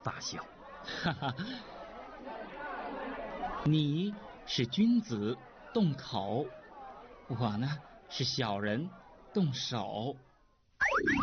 大笑。 哈哈，你是君子动口，我呢是小人动手。